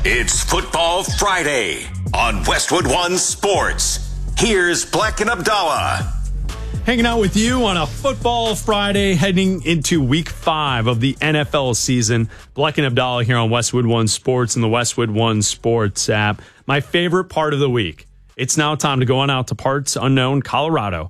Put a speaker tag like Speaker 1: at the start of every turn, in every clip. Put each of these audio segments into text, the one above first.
Speaker 1: It's Football Friday on Westwood One Sports. Here's Black and Abdallah.
Speaker 2: Hanging out with you on a Football Friday heading into week 5 of the NFL season. Black and Abdallah here on Westwood One Sports and the Westwood One Sports app. My favorite part of the week. It's now time to go on out to parts unknown Colorado.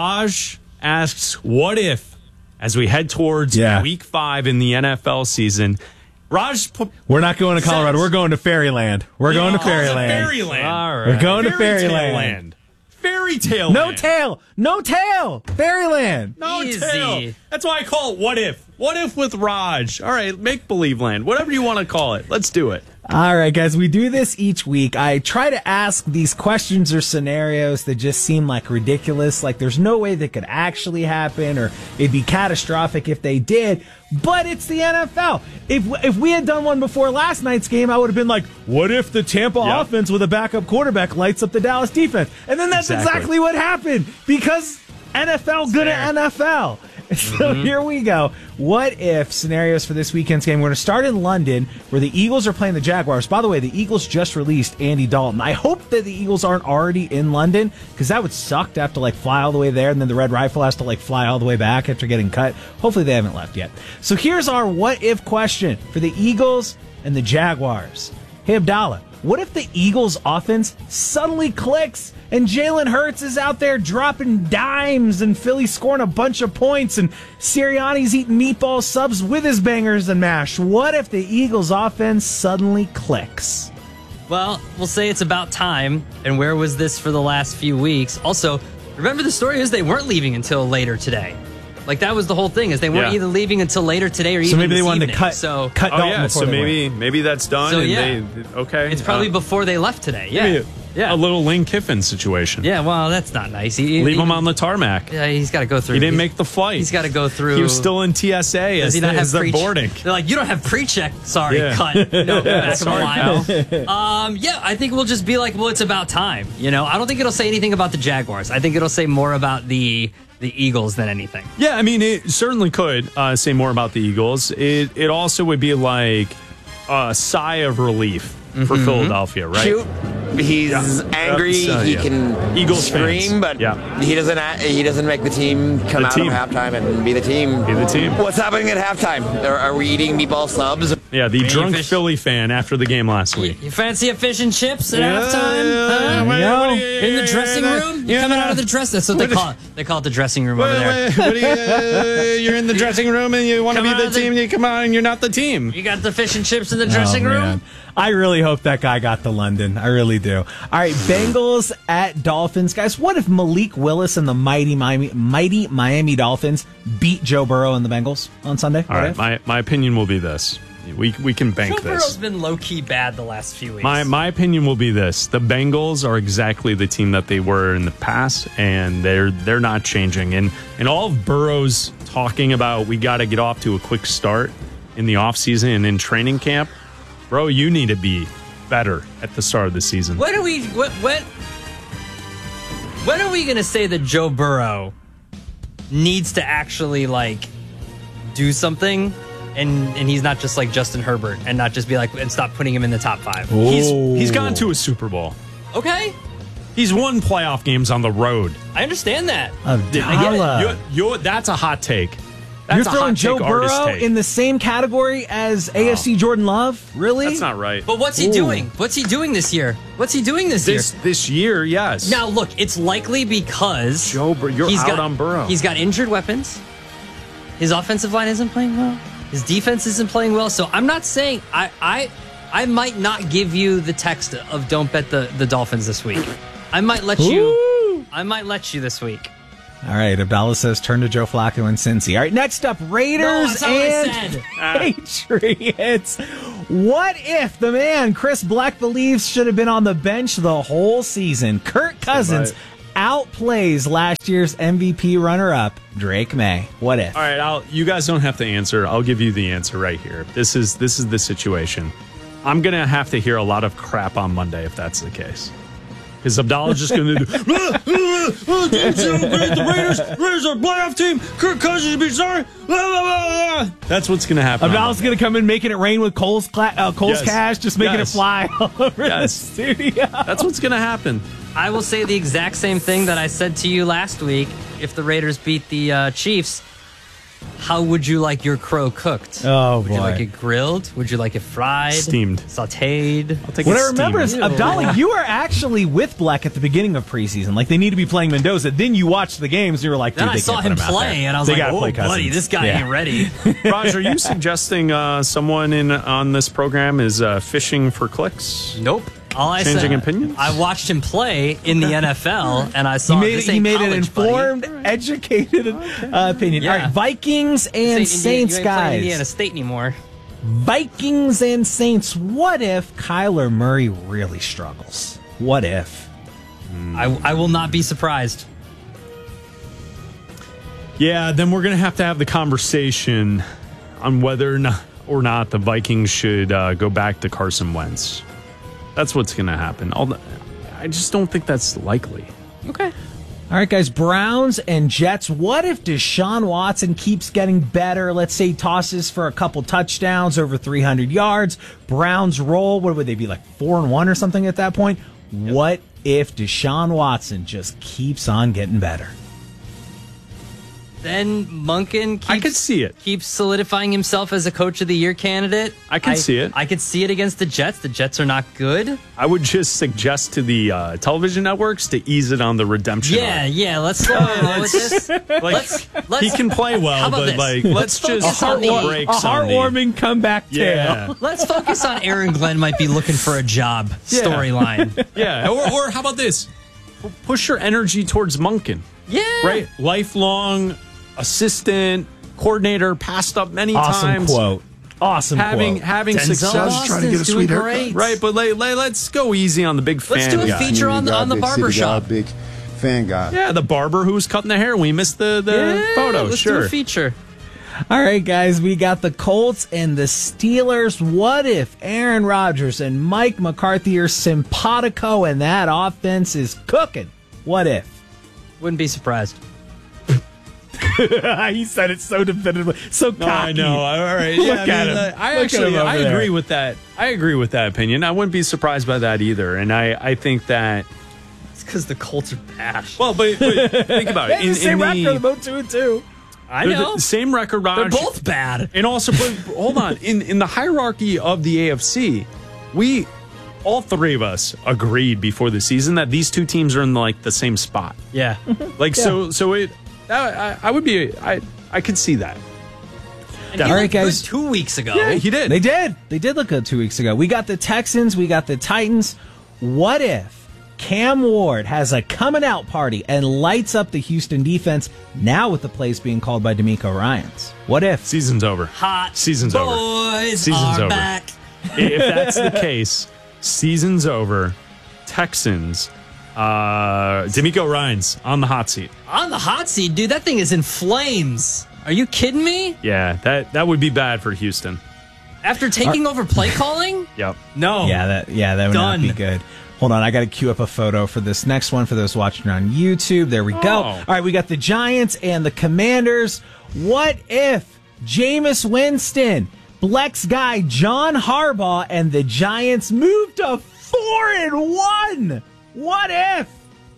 Speaker 2: Raj asks, what if, as we head towards week 5 in the NFL season, Raj,
Speaker 3: we're not going to Colorado. We're going to Fairyland. We're going to Fairyland.
Speaker 2: Fairyland.
Speaker 3: All right. We're going to Fairyland.
Speaker 2: Fairy tale.
Speaker 3: No tail. No tail. Fairyland.
Speaker 2: No
Speaker 4: Easy.
Speaker 2: tail. That's why I call it What If. What If with Raj. All right, make believe land. Whatever you want to call it. Let's do it.
Speaker 3: All right, guys, we do this each week. I try to ask these questions or scenarios that just seem like ridiculous, like there's no way that could actually happen, or it'd be catastrophic if they did, but it's the NFL. If we had done one before last night's game, I would have been like, what if the Tampa offense with a backup quarterback lights up the Dallas defense? And then that's exactly what happened, because NFL good at NFL. So here we go. What if scenarios for this weekend's game? We're going to start in London, where the Eagles are playing the Jaguars. By the way, the Eagles just released Andy Dalton. I hope that the Eagles aren't already in London, because that would suck to have to fly all the way there, and then the Red Rifle has to fly all the way back after getting cut. Hopefully they haven't left yet. So here's our what if question for the Eagles and the Jaguars. Hey, Abdallah, what if the Eagles offense suddenly clicks and Jalen Hurts is out there dropping dimes and Philly's scoring a bunch of points and Sirianni's eating meatball subs with his bangers and mash? What if the Eagles offense suddenly clicks?
Speaker 4: Well, we'll say it's about time. And where was this for the last few weeks? Also, remember the story is they weren't leaving until later today. That was the whole thing, is they weren't either leaving until later today or even
Speaker 3: maybe
Speaker 4: this
Speaker 3: they wanted
Speaker 4: evening.
Speaker 3: to cut Dalton before
Speaker 2: so maybe that's done.
Speaker 4: So,
Speaker 2: okay.
Speaker 4: It's probably before they left today. Yeah.
Speaker 2: A little Lane Kiffin situation.
Speaker 4: Yeah, well, that's not nice.
Speaker 2: Leave him on the tarmack.
Speaker 4: Yeah, he's got to go through.
Speaker 2: He didn't make the flight.
Speaker 4: He's got to go through.
Speaker 2: He was still in TSA as the boarding.
Speaker 4: They're like, you don't have pre-check. Sorry, cut. No, back of the line. I think we'll just be like, well, it's about time. I don't think it'll say anything about the Jaguars. I think it'll say more about the Eagles than anything.
Speaker 2: Yeah, I mean, it certainly could say more about the Eagles. It also would be like a sigh of relief for Philadelphia, right?
Speaker 5: Cute. He's angry. He can
Speaker 2: Eagles
Speaker 5: scream,
Speaker 2: fans.
Speaker 5: but he doesn't make the team come out of halftime and be the team.
Speaker 2: Be the team.
Speaker 5: What's happening at halftime? Are we eating meatball subs?
Speaker 2: Yeah, the drunk Philly fan after the game last week.
Speaker 4: You fancy a fish and chips at halftime? Huh? In the dressing room? You're coming out of the dress. That's what they call it. They call it the dressing room over there.
Speaker 2: You're in the dressing room and you want to be the team. You come out and you're not the team.
Speaker 4: You got the fish and chips in the dressing room?
Speaker 3: I really hope that guy got to London. I really do. All right, Bengals at Dolphins. Guys, what if Malik Willis and the mighty Miami Dolphins beat Joe Burrow and the Bengals on Sunday?
Speaker 2: All right, my opinion will be this. We can bank
Speaker 4: Joe
Speaker 2: this.
Speaker 4: Burrow's been low-key bad the last few weeks.
Speaker 2: My opinion will be this. The Bengals are exactly the team that they were in the past, and they're not changing. And all of Burrow's talking about, we got to get off to a quick start in the offseason and in training camp, bro, you need to be better at the start of the season.
Speaker 4: When are we going to say that Joe Burrow needs to actually do something and he's not just like Justin Herbert and not just be and stop putting him in the top 5?
Speaker 2: He's gone to a Super Bowl.
Speaker 4: Okay.
Speaker 2: He's won playoff games on the road.
Speaker 4: I understand that.
Speaker 2: That's a hot take.
Speaker 3: You're throwing Joe Burrow in the same category as AFC Jordan Love? Really?
Speaker 2: That's not right.
Speaker 4: But what's he doing? What's he doing this year?
Speaker 2: This year, yes.
Speaker 4: Now, look, it's likely because
Speaker 2: you're out on Burrow.
Speaker 4: He's got injured weapons. His offensive line isn't playing well. His defense isn't playing well. So I'm not saying I might not give you the text of don't bet the Dolphins this week. I might let you. I might let you this week.
Speaker 3: All right, Abdallah says turn to Joe Flacco and Cincy. All right, next up, Raiders and Patriots. What if the man Chris Black believes should have been on the bench the whole season? Kirk Cousins outplays last year's MVP runner-up, Drake May. What if?
Speaker 2: All right, you guys don't have to answer. I'll give you the answer right here. This is the situation. I'm going to have to hear a lot of crap on Monday if that's the case. Because Abdallah's just going to do, the Raiders are a playoff team. Kirk Cousins should be sorry. That's what's going to happen.
Speaker 3: Abdallah's going to come in making it rain with Cole's cash, just making it fly all over the studio.
Speaker 2: That's what's going to happen.
Speaker 4: I will say the exact same thing that I said to you last week. If the Raiders beat the Chiefs, how would you like your crow cooked?
Speaker 3: Oh, boy.
Speaker 4: Would you like it grilled? Would you like it fried?
Speaker 2: Steamed.
Speaker 4: Sauteed?
Speaker 2: I'll take
Speaker 3: What
Speaker 2: it
Speaker 3: I remember is,
Speaker 2: steamed.
Speaker 3: Abdallah, you were actually with Black at the beginning of preseason. Like, they need to be playing Mendoza. Then you watched the games, and you were like, dude,
Speaker 4: Then I
Speaker 3: they
Speaker 4: saw
Speaker 3: can't
Speaker 4: him
Speaker 3: put out
Speaker 4: play,
Speaker 3: there.
Speaker 4: and I was
Speaker 3: They
Speaker 4: like,
Speaker 3: gotta
Speaker 4: oh,
Speaker 3: play
Speaker 4: buddy,
Speaker 3: Cousins.
Speaker 4: this guy ain't ready.
Speaker 2: Raj, are you suggesting someone on this program is fishing for clicks?
Speaker 4: Nope. All I
Speaker 2: Changing
Speaker 4: said,
Speaker 2: opinions?
Speaker 4: I watched him play in the NFL, and I saw
Speaker 3: He made an
Speaker 4: college, buddy.
Speaker 3: informed, educated opinion.
Speaker 4: Yeah.
Speaker 3: All right, Vikings and
Speaker 4: This ain't
Speaker 3: Saints,
Speaker 4: you ain't playing Indiana
Speaker 3: guys.
Speaker 4: State anymore.
Speaker 3: Vikings and Saints. What if Kyler Murray really struggles? What if?
Speaker 4: I will not be surprised.
Speaker 2: Yeah, then we're going to have the conversation on whether or not the Vikings should go back to Carson Wentz. That's what's going to happen. I just don't think that's likely.
Speaker 4: Okay.
Speaker 3: All right, guys, Browns and Jets. What if Deshaun Watson keeps getting better? Let's say he tosses for a couple touchdowns, over 300 yards. Browns roll. What would they be, like 4-1 or something at that point? Yep. What if Deshaun Watson just keeps on getting better?
Speaker 4: Then Monken
Speaker 2: I could see it.
Speaker 4: keeps solidifying himself as a Coach of the Year candidate.
Speaker 2: I can see it.
Speaker 4: I could see it against the Jets. The Jets are not good.
Speaker 2: I would just suggest to the television networks to ease it on the redemption.
Speaker 4: Yeah. Let's go with this. Let's,
Speaker 2: He can play
Speaker 4: how
Speaker 2: well,
Speaker 4: about
Speaker 2: but
Speaker 4: this?
Speaker 2: like let's just
Speaker 4: focus on the-
Speaker 2: break
Speaker 3: A heartwarming comeback tale.
Speaker 2: Yeah,
Speaker 4: Let's focus on Aaron Glenn might be looking for a job storyline.
Speaker 2: yeah. Or how about this? Push your energy towards Monken.
Speaker 4: Yeah.
Speaker 2: Right, lifelong assistant, coordinator, passed up many
Speaker 3: Awesome
Speaker 2: times.
Speaker 3: quote. Awesome
Speaker 2: Having
Speaker 3: quote.
Speaker 4: Denzel
Speaker 2: success.
Speaker 4: Austin's doing great.
Speaker 2: Right, but let's go easy on the big fan
Speaker 4: Let's do a
Speaker 2: guy.
Speaker 4: feature on the
Speaker 6: big
Speaker 4: barber
Speaker 6: city guy,
Speaker 4: shop.
Speaker 6: big fan guy.
Speaker 2: Yeah, the barber who was cutting the hair. We missed the photo.
Speaker 4: Let's
Speaker 2: Sure.
Speaker 4: do a feature.
Speaker 3: All right, guys, we got the Colts and the Steelers. What if Aaron Rodgers and Mike McCarthy are simpatico and that offense is cooking? What if?
Speaker 4: Wouldn't be surprised.
Speaker 3: He said it so definitively, so cocky.
Speaker 2: I know. All right.
Speaker 3: Look
Speaker 2: Yeah,
Speaker 3: at him.
Speaker 2: I
Speaker 3: Look at him over
Speaker 2: I
Speaker 3: there.
Speaker 2: agree with that. I agree with that opinion. I wouldn't be surprised by that either. And I think that.
Speaker 4: It's because the Colts are bad.
Speaker 2: Well, but think about it.
Speaker 3: They have the same record, they're both 2-2.
Speaker 4: I
Speaker 2: they're
Speaker 4: know.
Speaker 2: the same record, Raj.
Speaker 4: They're both bad.
Speaker 2: And also, but hold on. In the hierarchy of the AFC, all three of us agreed before the season that these two teams are in like the same spot.
Speaker 4: Yeah.
Speaker 2: So it. I would be. I could see that.
Speaker 4: And
Speaker 3: All
Speaker 4: he
Speaker 3: right,
Speaker 4: looked
Speaker 3: guys.
Speaker 4: good 2 weeks ago.
Speaker 2: Yeah, he did.
Speaker 3: They did. They did look good 2 weeks ago. We got the Texans. We got the Titans. What if Cam Ward has a coming out party and lights up the Houston defense now with the plays being called by D'Amico Ryans? What if?
Speaker 2: Season's over.
Speaker 4: Hot
Speaker 2: Season's
Speaker 4: boys
Speaker 2: over. Season's
Speaker 4: are
Speaker 2: over.
Speaker 4: back.
Speaker 2: If that's the case, season's over. Texans. D'Amico Ryans on the hot seat.
Speaker 4: On the hot seat, dude, that thing is in flames. Are you kidding me?
Speaker 2: Yeah, that would be bad for Houston.
Speaker 4: After taking over play calling?
Speaker 2: Yep.
Speaker 4: No.
Speaker 3: Yeah, that would
Speaker 4: Done.
Speaker 3: not be good. Hold on, I got to queue up a photo for this next one for those watching on YouTube. There we go. All right, we got the Giants and the Commanders. What if Jameis Winston, Blex guy John Harbaugh, and the Giants moved to 4-1? What if?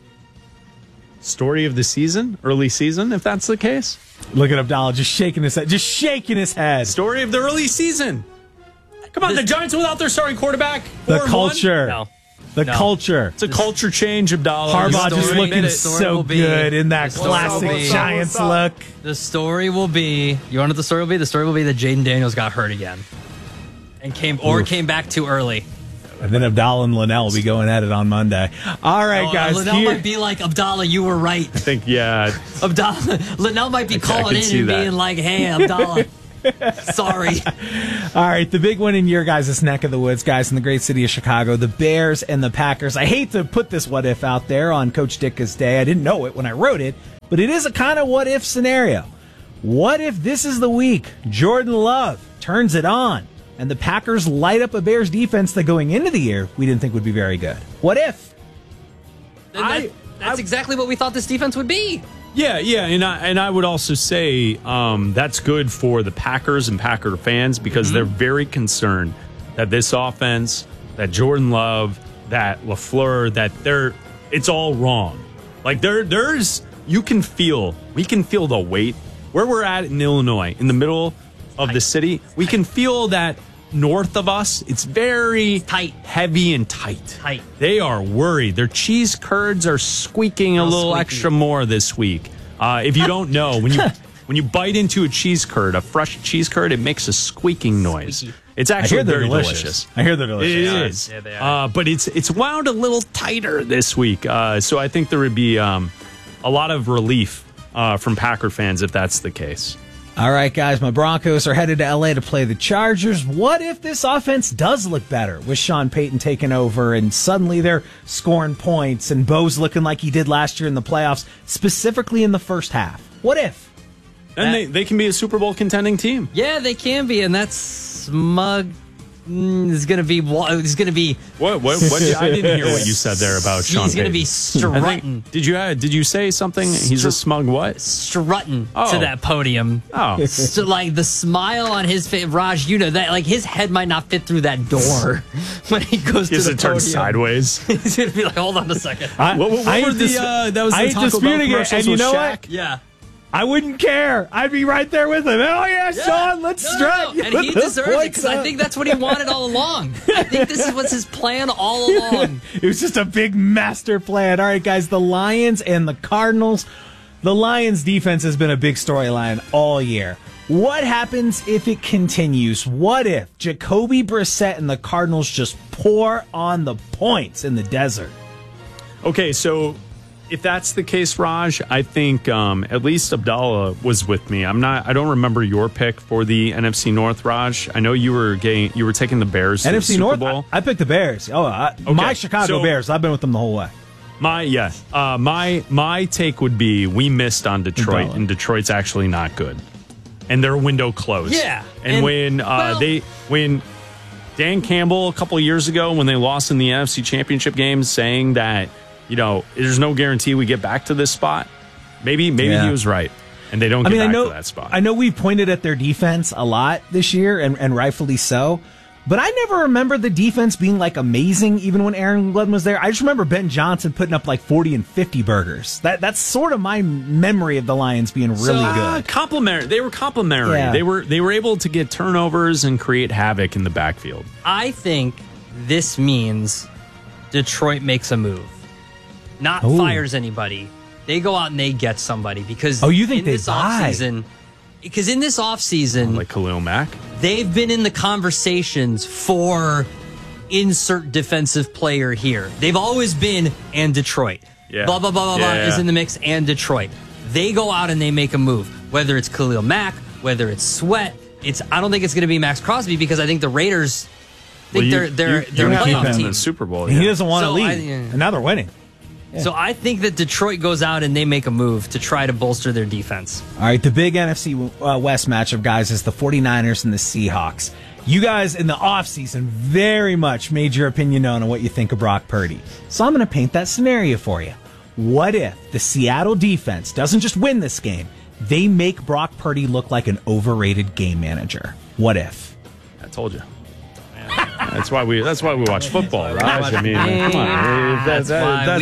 Speaker 2: Story of the season, early season, if that's the case.
Speaker 3: Look at Abdallah just shaking his head.
Speaker 2: Story of the early season. Come on, the Giants without their starting quarterback.
Speaker 3: The
Speaker 2: 4-1?
Speaker 3: culture.
Speaker 4: No.
Speaker 3: The
Speaker 4: No.
Speaker 3: culture.
Speaker 2: It's a culture change, Abdallah.
Speaker 3: Harbaugh
Speaker 2: You
Speaker 3: just
Speaker 2: story
Speaker 3: looking
Speaker 2: made it.
Speaker 3: so good in that
Speaker 4: the story
Speaker 3: classic
Speaker 4: will be-
Speaker 3: Giants look.
Speaker 4: The story will be, you want what the story will be? The story will be that Jaden Daniels got hurt again. And came back too early.
Speaker 3: And then Abdallah and Linnell will be going at it on Monday. All right, guys.
Speaker 4: Linnell
Speaker 3: here-
Speaker 4: might be like, Abdallah, you were right.
Speaker 2: I think, yeah.
Speaker 4: Linnell might be
Speaker 2: I
Speaker 4: calling
Speaker 2: can
Speaker 4: in
Speaker 2: see
Speaker 4: and
Speaker 2: that.
Speaker 4: being like, hey, Abdallah, sorry.
Speaker 3: All right, the big one in your guys' neck of the woods, guys, in the great city of Chicago, the Bears and the Packers. I hate to put this what if out there on Coach Ditka's day. I didn't know it when I wrote it, but it is a kind of what if scenario. What if this is the week Jordan Love turns it on and the Packers light up a Bears defense that going into the year we didn't think would be very good? What if?
Speaker 4: That's exactly what we thought this defense would be.
Speaker 2: Yeah, and I would also say that's good for the Packers and Packer fans because they're very concerned that this offense, that Jordan Love, that LaFleur, it's all wrong. Like we can feel the weight where we're at in Illinois, in the middle of the city. We can feel that north of us, it's very
Speaker 4: tight,
Speaker 2: heavy and tight.
Speaker 4: They
Speaker 2: are worried. Their cheese curds are squeaking a little extra more this week. If you don't know, when you bite into a cheese curd, a fresh cheese curd, it makes a squeaking noise. It's actually very delicious.
Speaker 3: I hear they're delicious.
Speaker 2: It is.
Speaker 4: Yeah, they are.
Speaker 2: But it's wound a little tighter this week. So I think there would be a lot of relief from Packer fans if that's the case.
Speaker 3: All right, guys, my Broncos are headed to L.A. to play the Chargers. What if this offense does look better with Sean Payton taking over and suddenly they're scoring points and Bo's looking like he did last year in the playoffs, specifically in the first half? What if?
Speaker 2: And they can be a Super Bowl contending team.
Speaker 4: Yeah, they can be, and that's smug. Is going to be.
Speaker 2: What? I didn't hear what you said there about Sean Payton.
Speaker 4: He's going to be strutting.
Speaker 2: Did you say something? He's a smug what?
Speaker 4: Strutting to that podium.
Speaker 2: Oh,
Speaker 4: so, like the smile on his face, Raj. You know that, like his head might not fit through that door when he goes to the podium.
Speaker 2: Turn sideways.
Speaker 4: He's going to be like, hold on a second.
Speaker 2: What were the? That was the Taco Bell commercials
Speaker 3: and you know
Speaker 2: Shaq?
Speaker 3: what?
Speaker 4: Yeah.
Speaker 3: I wouldn't care. I'd be right there with him. Oh, yeah, Sean, let's strut.
Speaker 4: No. And he deserves it because I think that's what he wanted all along. I think this was his plan all along.
Speaker 3: It was just a big master plan. All right, guys, the Lions and the Cardinals. The Lions' defense has been a big storyline all year. What happens if it continues? What if Jacoby Brissett and the Cardinals just pour on the points in the desert?
Speaker 2: Okay, so if that's the case, Raj, I think at least Abdallah was with me. I don't remember your pick for the NFC North, Raj. I know you were taking the Bears to the Super
Speaker 3: North,
Speaker 2: Bowl.
Speaker 3: I picked the Bears. My Chicago Bears. I've been with them the whole way.
Speaker 2: My take would be we missed on Detroit, and Detroit's actually not good, and their window closed.
Speaker 4: Yeah,
Speaker 2: and when Dan Campbell a couple of years ago when they lost in the NFC Championship game, saying that, you know, there's no guarantee we get back to this spot. Maybe he was right, and they don't get back to that spot.
Speaker 3: I know we pointed at their defense a lot this year, and rightfully so. But I never remember the defense being like amazing, even when Aaron Glenn was there. I just remember Ben Johnson putting up like 40 and 50 burgers. That's sort of my memory of the Lions being really good.
Speaker 2: Complimentary. They were complimentary.
Speaker 3: Yeah.
Speaker 2: They were able to get turnovers and create havoc in the backfield.
Speaker 4: I think this means Detroit makes a move. Not fires anybody. They go out and they get somebody because
Speaker 3: you think they
Speaker 4: this
Speaker 3: buy?
Speaker 4: offseason, because in this offseason,
Speaker 2: like Khalil Mack,
Speaker 4: they've been in the conversations for insert defensive player here. They've always been and Detroit.
Speaker 2: Yeah.
Speaker 4: Blah blah blah blah blah is in the mix and Detroit. They go out and they make a move. Whether it's Khalil Mack, whether it's Sweat, I don't think it's going to be Max Crosby because I think the Raiders think they're a playoff team.
Speaker 2: The Super Bowl.
Speaker 3: He doesn't want to leave, and now they're winning.
Speaker 4: Yeah. So I think that Detroit goes out and they make a move to try to bolster their defense.
Speaker 3: All right, the big NFC West matchup, guys, is the 49ers and the Seahawks. You guys in the offseason very much made your opinion known on what you think of Brock Purdy. So I'm going to paint that scenario for you. What if the Seattle defense doesn't just win this game, they make Brock Purdy look like an overrated game manager? What if?
Speaker 2: I told you. That's why we watch football, Raj. I mean, come on. That's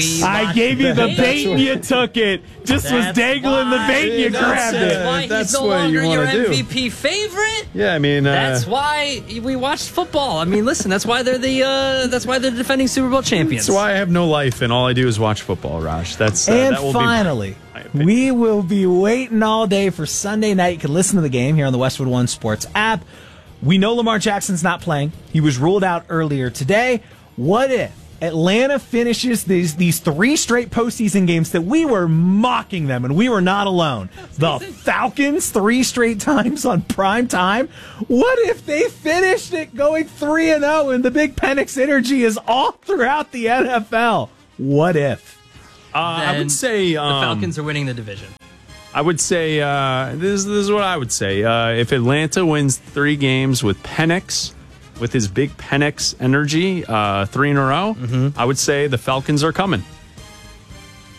Speaker 3: I gave you the bait and you took it. Just was dangling the bait and you grabbed it.
Speaker 4: That's why he's no longer your MVP favorite.
Speaker 2: Yeah, I mean,
Speaker 4: that's why we watched football. I mean, listen, that's why they're the defending Super Bowl champions.
Speaker 2: That's why I have no life and all I do is watch football, Raj.
Speaker 3: And finally, we will be waiting all day for Sunday night. You can listen to the game here on the Westwood One Sports app. We know Lamar Jackson's not playing. He was ruled out earlier today. What if Atlanta finishes these 3 straight postseason games that we were mocking them, and we were not alone? The Falcons 3 straight times on prime time. What if they finished it going 3-0 and the big Penix energy is all throughout the NFL? What if?
Speaker 2: I would say
Speaker 4: the Falcons are winning the division.
Speaker 2: I would say this is what I would say. If Atlanta wins 3 games with Penix, with his big Penix energy, 3 in a row, I would say the Falcons are coming.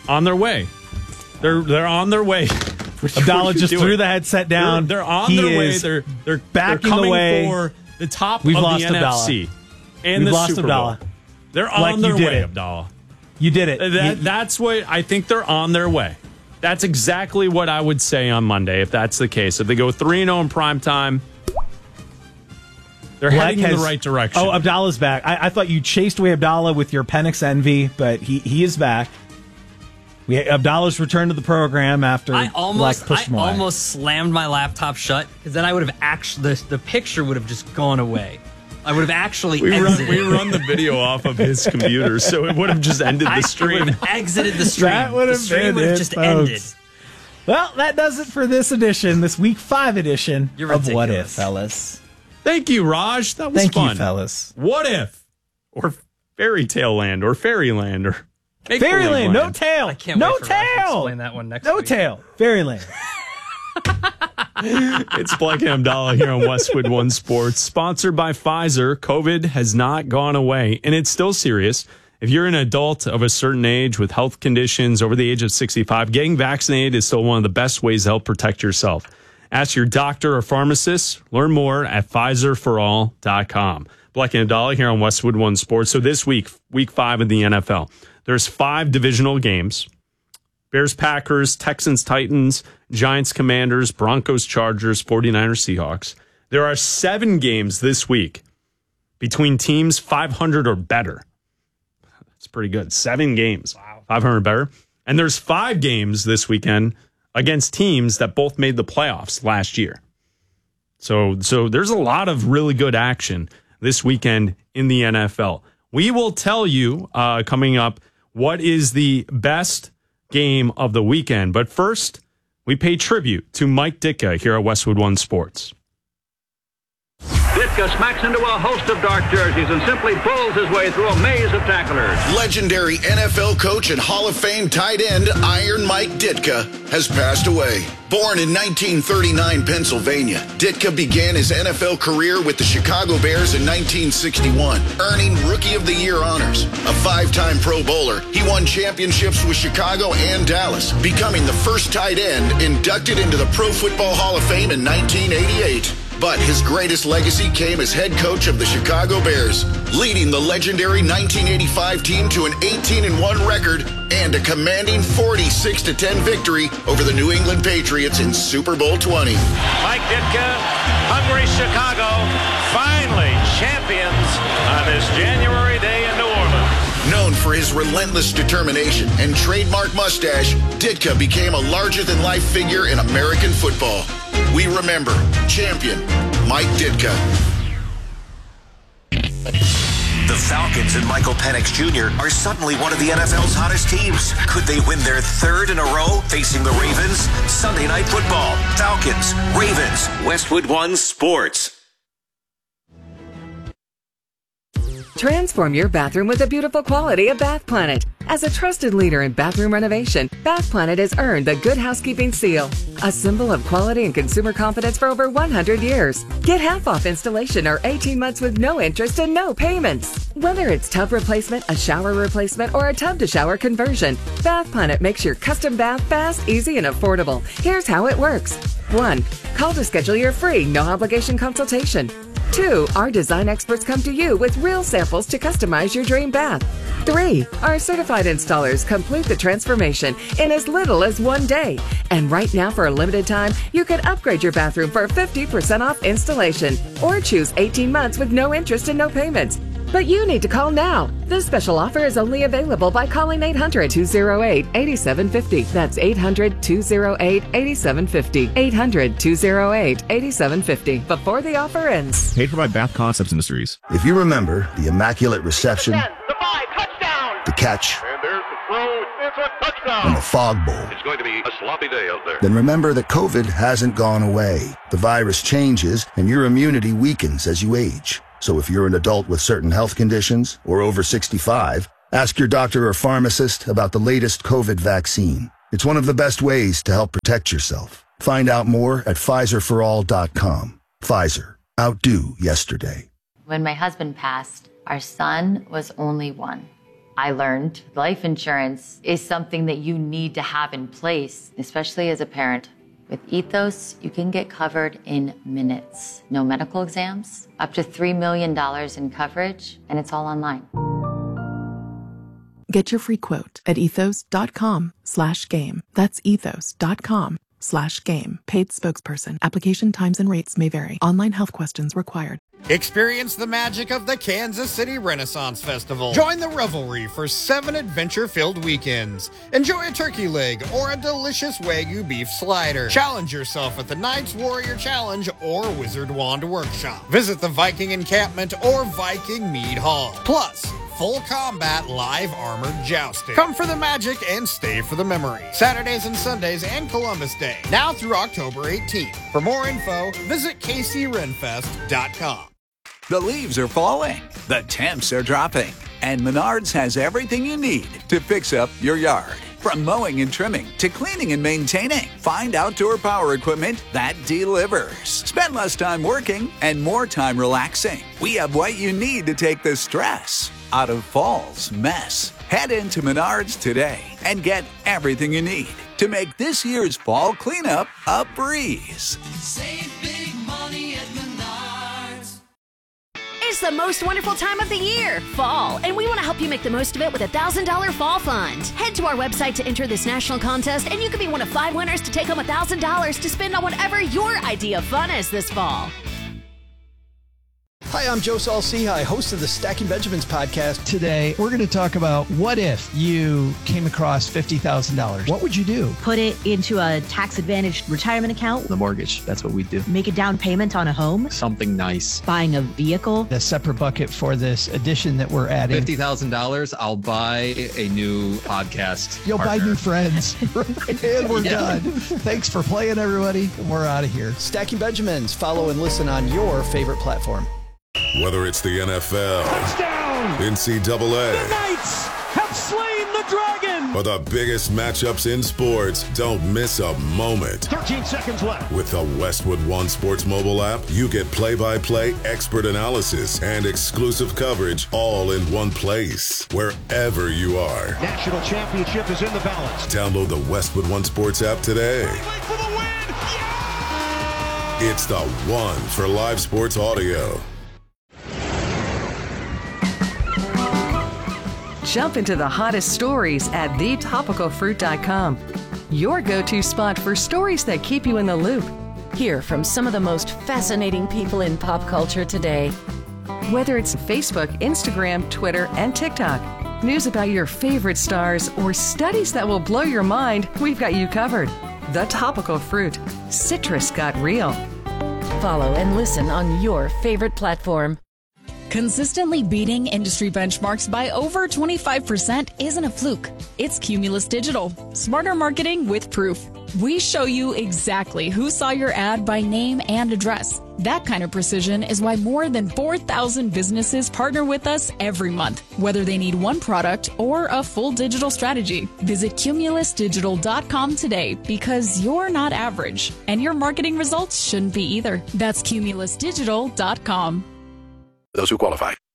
Speaker 2: on their way. They're on their way.
Speaker 3: Abdallah just threw the headset down.
Speaker 2: They're on their way. They're
Speaker 3: backing
Speaker 2: coming
Speaker 3: away
Speaker 2: for the top
Speaker 3: We've
Speaker 2: of
Speaker 3: lost
Speaker 2: the
Speaker 3: Abdallah.
Speaker 2: NFC and
Speaker 3: We've
Speaker 2: the
Speaker 3: lost
Speaker 2: Super Bowl.
Speaker 3: Abdallah.
Speaker 2: They're on their way, Abdallah.
Speaker 3: You did it.
Speaker 2: That's what I think. They're on their way. That's exactly what I would say on Monday if that's the case. If they go 3-0 in prime time, they're heading in the right direction.
Speaker 3: Oh, Abdallah's back. I thought you chased away Abdallah with your Penix envy, but he is back. Abdallah's returned to the program after
Speaker 4: I almost
Speaker 3: away.
Speaker 4: slammed my laptop shut because then I would have actually the picture would have just gone away. I would have actually exited.
Speaker 2: We run the video off of his computer, so it would have just ended the stream.
Speaker 4: I would have exited the stream.
Speaker 3: That would have
Speaker 4: the stream
Speaker 3: been
Speaker 4: would have
Speaker 3: it,
Speaker 4: just
Speaker 3: folks.
Speaker 4: ended.
Speaker 3: Well, that does it for this edition, this Week 5 edition
Speaker 4: You're
Speaker 3: of What
Speaker 4: ridiculous.
Speaker 3: If, fellas.
Speaker 2: Thank you, Raj. That was
Speaker 3: Thank
Speaker 2: fun.
Speaker 3: you, fellas.
Speaker 2: What if, or Fairy Tale Land, or Fairyland, or
Speaker 3: Fairyland, no tail.
Speaker 4: I can't
Speaker 3: no
Speaker 4: wait for Raj to
Speaker 3: tail.
Speaker 4: explain that one next
Speaker 3: No
Speaker 4: week.
Speaker 3: tail. Fairyland.
Speaker 2: It's Black and Abdallah here on Westwood One Sports, sponsored by Pfizer. COVID has not gone away, and it's still serious. If you're an adult of a certain age with health conditions over the age of 65, getting vaccinated is still one of the best ways to help protect yourself. Ask your doctor or pharmacist. Learn more at PfizerForAll.com. Black and Abdallah here on Westwood One Sports. So this week, Week 5 of the NFL, there's 5 divisional games. Bears, Packers, Texans, Titans, Giants, Commanders, Broncos, Chargers, 49ers, Seahawks. There are 7 games this week between teams 500 or better. That's pretty good. 7 games. Wow. 500 or better. And there's 5 games this weekend against teams that both made the playoffs last year. So there's a lot of really good action this weekend in the NFL. We will tell you coming up what is the best game of the weekend. But first, we pay tribute to Mike Ditka here at Westwood One Sports.
Speaker 6: Ditka smacks into a host of dark jerseys and simply pulls his way through a maze of tacklers.
Speaker 7: Legendary NFL coach and Hall of Fame tight end Iron Mike Ditka has passed away. Born in 1939 Pennsylvania, Ditka began his NFL career with the Chicago Bears in 1961, earning Rookie of the Year honors. A 5-time Pro Bowler, he won championships with Chicago and Dallas, becoming the first tight end inducted into the Pro Football Hall of Fame in 1988. But his greatest legacy came as head coach of the Chicago Bears, leading the legendary 1985 team to an 18-1 record and a commanding 46-10 victory over the New England Patriots in Super Bowl 20.
Speaker 6: Mike Ditka, hungry Chicago, finally champions on this January day in New Orleans.
Speaker 7: Known for his relentless determination and trademark mustache, Ditka became a larger-than-life figure in American football. We remember champion Mike Ditka.
Speaker 1: The Falcons and Michael Penix Jr. are suddenly one of the NFL's hottest teams. Could they win their 3rd in a row facing the Ravens? Sunday Night Football. Falcons, Ravens, Westwood One Sports.
Speaker 8: Transform your bathroom with the beautiful quality of Bath Planet. As a trusted leader in bathroom renovation, Bath Planet has earned the Good Housekeeping Seal, a symbol of quality and consumer confidence for over 100 years. Get half off installation or 18 months with no interest and no payments. Whether it's tub replacement, a shower replacement, or a tub-to-shower conversion, Bath Planet makes your custom bath fast, easy, and affordable. Here's how it works. 1. Call to schedule your free, no-obligation consultation. 2. Our design experts come to you with real samples to customize your dream bath. 3. Our certified installers complete the transformation in as little as 1 day. And right now, for a limited time, you can upgrade your bathroom for 50% off installation or choose 18 months with no interest and no payments. But you need to call now. This special offer is only available by calling 800-208-8750. That's 800-208-8750. 800-208-8750. Before the offer ends.
Speaker 9: Paid for by Bath Concepts Industries.
Speaker 10: If you remember the immaculate reception,
Speaker 6: The 5, touchdown!
Speaker 10: the catch,
Speaker 6: And there's the throw, it's a touchdown!
Speaker 10: and the fog bowl,
Speaker 6: It's going to be a sloppy day out there.
Speaker 10: then remember that COVID hasn't gone away. The virus changes and your immunity weakens as you age. So if you're an adult with certain health conditions or over 65, ask your doctor or pharmacist about the latest COVID vaccine. It's one of the best ways to help protect yourself. Find out more at PfizerForAll.com. Pfizer. Outdo yesterday.
Speaker 11: When my husband passed, our son was only 1. I learned life insurance is something that you need to have in place, especially as a parent. With Ethos, you can get covered in minutes. No medical exams, up to $3 million in coverage, and it's all online.
Speaker 12: Get your free quote at ethos.com/game. That's ethos.com/game. Paid spokesperson. Application times and rates may vary. Online health questions required.
Speaker 13: Experience the magic of the Kansas City Renaissance Festival. Join the revelry for 7 adventure-filled weekends. Enjoy a turkey leg or a delicious Wagyu beef slider. Challenge yourself at the Knights Warrior Challenge or Wizard Wand Workshop. Visit the Viking Encampment or Viking Mead Hall. Plus, full combat live armored jousting. Come for the magic and stay for the memory. Saturdays and Sundays and Columbus Day. Now through October 18th. For more info, visit kcrenfest.com.
Speaker 14: The leaves are falling. The temps are dropping. And Menards has everything you need to fix up your yard. From mowing and trimming to cleaning and maintaining, find outdoor power equipment that delivers. Spend less time working and more time relaxing. We have what you need to take the stress out of fall's mess. Head into Menards today and get everything you need to make this year's fall cleanup a breeze.
Speaker 15: Save big money at Menards.
Speaker 16: It's the most wonderful time of the year, fall, and we want to help you make the most of it with a $1,000 fall fund. Head to our website to enter this national contest, and you could be one of 5 winners to take home $1,000 to spend on whatever your idea of fun is this fall.
Speaker 17: Hi, I'm Joe Saul-Sehy, host of the Stacking Benjamins podcast.
Speaker 18: Today, we're going to talk about what if you came across $50,000. What would you do?
Speaker 19: Put it into a tax-advantaged retirement account.
Speaker 20: The mortgage, that's what we do.
Speaker 19: Make a down payment on a home.
Speaker 20: Something nice.
Speaker 19: Buying a vehicle.
Speaker 18: A separate bucket for this addition that we're adding.
Speaker 20: $50,000, I'll buy a new podcast
Speaker 18: You'll
Speaker 20: partner.
Speaker 18: buy new friends. And we're done. Thanks for playing, everybody. We're out of here.
Speaker 17: Stacking Benjamins. Follow and listen on your favorite platform.
Speaker 21: Whether it's the NFL,
Speaker 22: touchdown,
Speaker 21: NCAA,
Speaker 22: the Knights have slain the dragon,
Speaker 21: or the biggest matchups in sports, don't miss a moment.
Speaker 22: 13 seconds left.
Speaker 21: With the Westwood One Sports mobile app, you get play-by-play expert analysis and exclusive coverage all in one place, wherever you are.
Speaker 22: National championship is in the balance.
Speaker 21: Download the Westwood One Sports app today.
Speaker 22: For the win. Yeah!
Speaker 21: It's the one for live sports audio.
Speaker 8: Jump into the hottest stories at thetopicalfruit.com. Your go-to spot for stories that keep you in the loop.
Speaker 23: Hear from some of the most fascinating people in pop culture today.
Speaker 8: Whether it's Facebook, Instagram, Twitter, and TikTok, news about your favorite stars, or studies that will blow your mind, we've got you covered. The Topical Fruit. Citrus got real.
Speaker 23: Follow and listen on your favorite platform.
Speaker 24: Consistently beating industry benchmarks by over 25% isn't a fluke. It's Cumulus Digital. Smarter marketing with proof. We show you exactly who saw your ad by name and address. That kind of precision is why more than 4,000 businesses partner with us every month, whether they need one product or a full digital strategy. Visit cumulusdigital.com today because you're not average, and your marketing results shouldn't be either. That's cumulusdigital.com.
Speaker 25: Those who qualify.